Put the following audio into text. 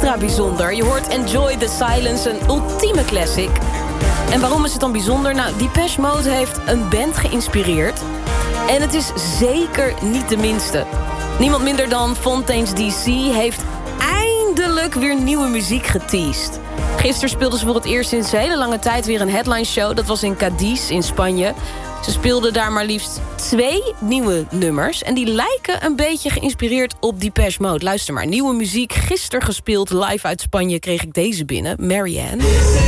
extra bijzonder. Je hoort Enjoy the Silence, een ultieme classic. En waarom is het dan bijzonder? Nou, Depeche Mode heeft een band geïnspireerd. En het is zeker niet de minste. Niemand minder dan Fontaine's DC heeft eindelijk weer nieuwe muziek geteased. Gisteren speelden ze voor het eerst sinds een hele lange tijd weer een headline show. Dat was in Cadiz in Spanje. Ze speelden daar maar liefst 2 nieuwe nummers. En die lijken een beetje geïnspireerd op Depeche Mode. Luister maar, nieuwe muziek, gisteren gespeeld live uit Spanje kreeg ik deze binnen. Marianne.